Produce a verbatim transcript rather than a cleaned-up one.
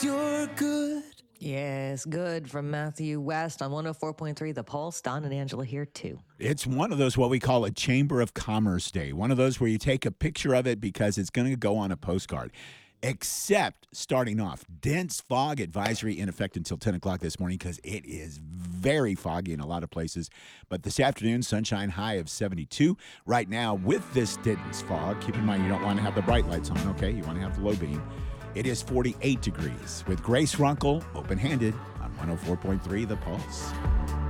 'cause you're good. Yes, good from Matthew West on one oh four point three The Pulse. Don and Angela here too. It's one of those what we call a Chamber of Commerce day. One of those where you take a picture of it because it's going to go on a postcard. Except starting off, dense fog advisory in effect until ten o'clock this morning because it is very foggy in a lot of places. But this afternoon, sunshine high of seventy-two. Right now, with this dense fog, keep in mind you don't want to have the bright lights on, okay? You want to have the low beam. It is forty-eight degrees with Grace Runkle, open-handed on one oh four point three The Pulse.